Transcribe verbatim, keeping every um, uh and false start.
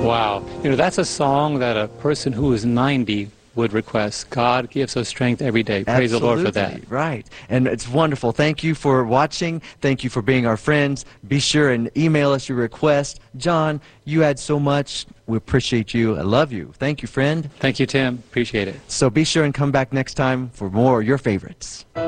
Wow. You know, that's a song that a person who is ninety would request. God gives us strength every day. Praise Absolutely. the Lord for that. Right. And it's wonderful. Thank you for watching. Thank you for being our friends. Be sure and email us your request. John, you add so much. We appreciate you. I love you. Thank you, friend. Thank you, Tim. Appreciate it. So be sure and come back next time for more of your favorites.